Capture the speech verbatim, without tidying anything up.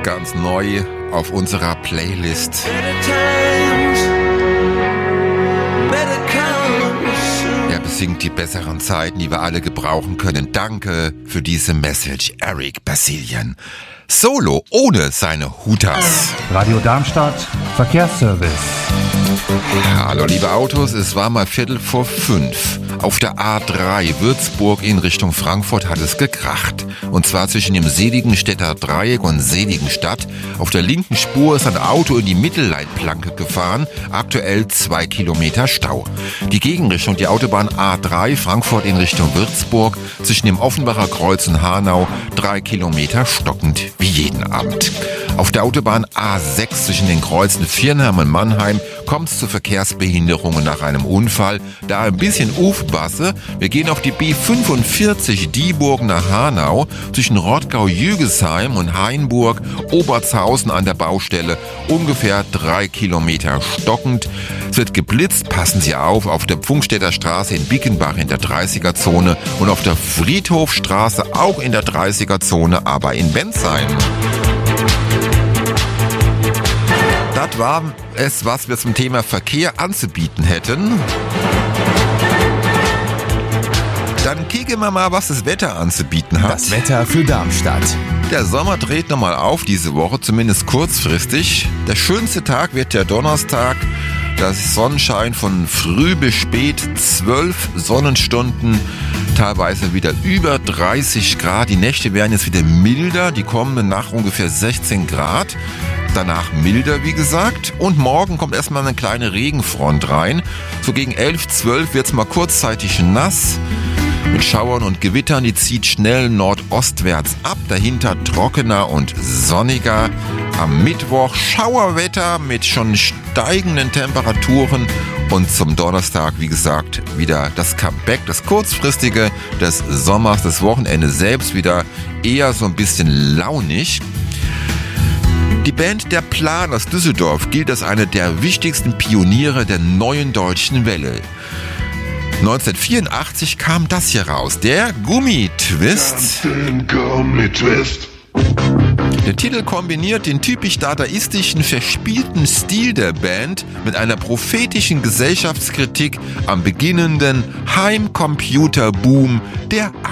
Ganz neu auf unserer Playlist. Er besingt die besseren Zeiten, die wir alle gebrauchen können. Danke für diese Message, Eric Bazilian. Solo, ohne seine Hutas. Radio Darmstadt, Verkehrsservice. Hallo liebe Autos, es war mal Viertel vor fünf. Auf der A drei Würzburg in Richtung Frankfurt hat es gekracht. Und zwar zwischen dem Seligenstädter Dreieck und Seligenstadt. Auf der linken Spur ist ein Auto in die Mittelleitplanke gefahren. Aktuell zwei Kilometer Stau. Die Gegenrichtung, die Autobahn A drei Frankfurt in Richtung Würzburg. Zwischen dem Offenbacher Kreuz und Hanau drei Kilometer stockend wie jeden Abend. Auf der Autobahn A sechs zwischen den Kreuzen Viernheim und Mannheim kommt es zu Verkehrsbehinderungen nach einem Unfall. Da ein bisschen Ufbasse. Wir gehen auf die B fünfundvierzig Dieburg nach Hanau zwischen Rottgau-Jügesheim und Hainburg, Obertshausen an der Baustelle. Ungefähr drei Kilometer stockend. Es wird geblitzt, passen Sie auf, auf der Pfungstädter Straße in Bickenbach in der dreißiger-Zone und auf der Friedhofstraße auch in der dreißiger-Zone, aber in Bensheim. Das war es, was wir zum Thema Verkehr anzubieten hätten. Dann kicken wir mal, was das Wetter anzubieten hat. Das Wetter für Darmstadt. Der Sommer dreht nochmal auf diese Woche, zumindest kurzfristig. Der schönste Tag wird der Donnerstag. Das Sonnenschein von früh bis spät, zwölf Sonnenstunden, teilweise wieder über dreißig Grad. Die Nächte werden jetzt wieder milder, die kommen nach ungefähr sechzehn Grad. Danach milder, wie gesagt. Und morgen kommt erstmal eine kleine Regenfront rein. So gegen elf, zwölf wird es mal kurzzeitig nass. Mit Schauern und Gewittern, die zieht schnell nordostwärts ab. Dahinter trockener und sonniger. Am Mittwoch Schauerwetter mit schon steigenden Temperaturen. Und zum Donnerstag, wie gesagt, wieder das Comeback, das kurzfristige des Sommers, das Wochenende selbst wieder eher so ein bisschen launig. Die Band Der Plan aus Düsseldorf gilt als eine der wichtigsten Pioniere der neuen deutschen Welle. neunzehnhundertvierundachtzig kam das hier raus, der Gummitwist. Gummitwist. Der Titel kombiniert den typisch dadaistischen, verspielten Stil der Band mit einer prophetischen Gesellschaftskritik am beginnenden Heimcomputerboom der